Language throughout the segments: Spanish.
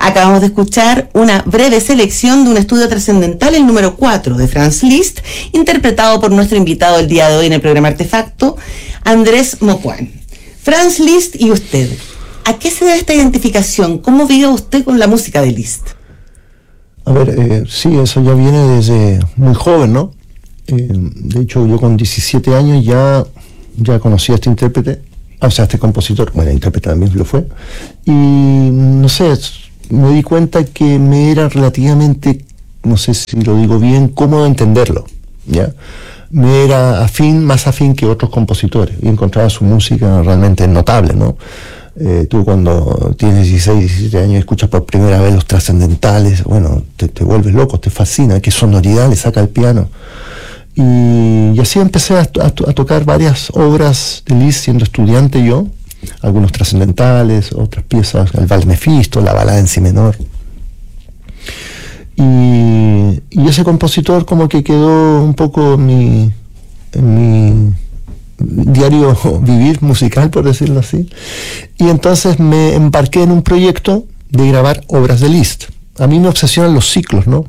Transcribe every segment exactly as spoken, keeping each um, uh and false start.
Acabamos de escuchar una breve selección de un estudio trascendental, el número cuatro de Franz Liszt, interpretado por nuestro invitado el día de hoy en el programa Artefacto, Andrés Mokuan. Franz Liszt y usted, ¿a qué se debe esta identificación? ¿Cómo vive usted con la música de Liszt? A ver, eh, sí, eso ya viene desde muy joven, ¿no? Eh, de hecho, yo con diecisiete años ya, ya conocí a este intérprete, o sea, a este compositor, bueno, el intérprete también lo fue, y no sé, me di cuenta que me era relativamente, no sé si lo digo bien, cómodo entenderlo, ¿ya? Me era afín, más afín que otros compositores, y encontraba su música realmente notable, ¿no? Eh, tú cuando tienes dieciséis, diecisiete años y escuchas por primera vez los trascendentales, bueno, te, te vuelves loco, te fascina, qué sonoridad le saca el piano. Y, y así empecé a, a, a tocar varias obras de Liszt siendo estudiante yo, algunos trascendentales, otras piezas, el Vals Mefisto, la balada en si menor. Y, y ese compositor como que quedó un poco en mi, en mi diario vivir musical, por decirlo así. Y entonces me embarqué en un proyecto de grabar obras de Liszt. A mí me obsesionan los ciclos, ¿no?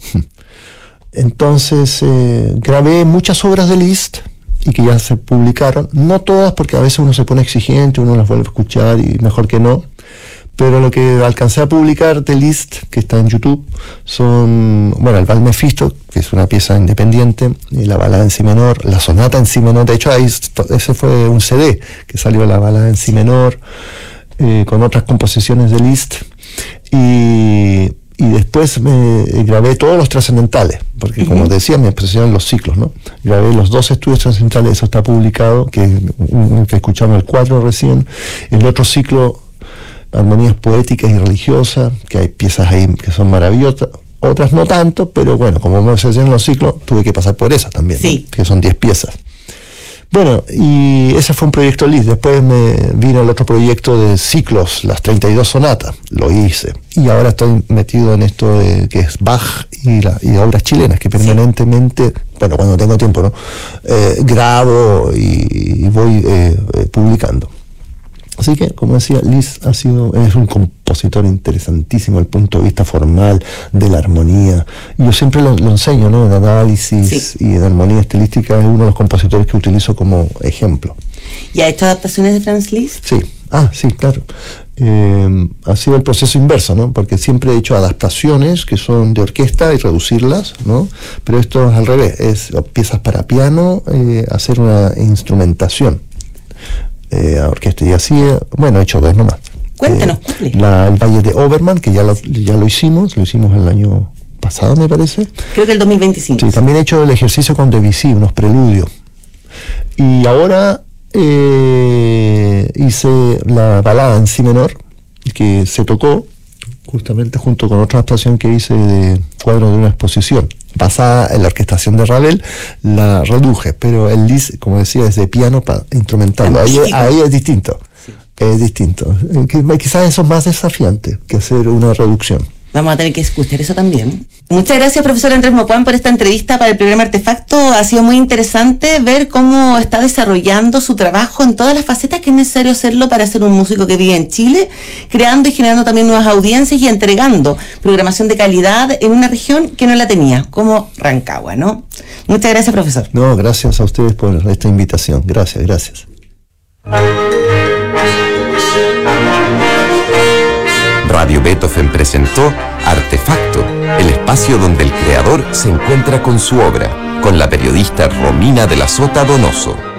Entonces eh, grabé muchas obras de Liszt y que ya se publicaron, no todas porque a veces uno se pone exigente, uno las vuelve a escuchar y mejor que no, pero lo que alcancé a publicar de Liszt, que está en YouTube, son, bueno, el Vals Mefisto, que es una pieza independiente, y la balada en si menor, la sonata en si menor, de hecho ahí, ese fue un C D que salió, la balada en si menor, eh, con otras composiciones de Liszt, y Y después me grabé todos los trascendentales, porque uh-huh. como decía, me obsesionan los ciclos, ¿no? Grabé los dos estudios trascendentales, eso está publicado, que, que escuchamos el cuatro recién. El otro ciclo, armonías poéticas y religiosas, que hay piezas ahí que son maravillosas, otras no tanto, pero bueno, como me obsesionan los ciclos, tuve que pasar por esas también, sí. ¿no? Que son diez piezas. Bueno, y ese fue un proyecto Liszt. Después me vino el otro proyecto de ciclos, las treinta y dos sonatas, lo hice. Y ahora estoy metido en esto de, que es Bach y, la, y obras chilenas, que permanentemente, sí. bueno, cuando tengo tiempo, ¿no? Eh, grabo y, y voy eh, eh, publicando. Así que, como decía, Liszt ha sido, es un compositor interesantísimo desde el punto de vista formal, de la armonía. Y yo siempre lo, lo enseño, ¿no? En análisis sí. y en armonía estilística es uno de los compositores que utilizo como ejemplo. ¿Y ha hecho adaptaciones de Franz Liszt? Sí, ah, sí, claro. Eh, ha sido el proceso inverso, ¿no? Porque siempre he hecho adaptaciones que son de orquesta y reducirlas, ¿no? Pero esto es al revés, es piezas para piano, eh, hacer una instrumentación. Eh, a orquesta y así, eh, bueno, he hecho dos nomás. Cuéntanos, eh, la, el Valle de Obermann, que ya lo, ya lo hicimos, lo hicimos el año pasado, me parece. Creo que el dos mil veinticinco. Sí, también he hecho el ejercicio con Debussy, unos preludios. Y ahora eh, hice la balada en si menor, que se tocó justamente junto con otra adaptación que hice de cuadro de una exposición. Basada en la orquestación de Ravel, la reduje, pero el Liszt, como decía, es de piano para instrumentarlo. Ahí, ahí es distinto. Sí. Es distinto. Quizás eso es más desafiante que hacer una reducción. Vamos a tener que escuchar eso también. Muchas gracias, profesor Andrés Mokuan, por esta entrevista para el programa Artefacto. Ha sido muy interesante ver cómo está desarrollando su trabajo en todas las facetas que es necesario hacerlo para ser un músico que vive en Chile, creando y generando también nuevas audiencias y entregando programación de calidad en una región que no la tenía, como Rancagua, ¿no? Muchas gracias, profesor. No, gracias a ustedes por esta invitación. Gracias, gracias. Radio Beethoven presentó Artefacto, el espacio donde el creador se encuentra con su obra, con la periodista Romina de la Sota Donoso.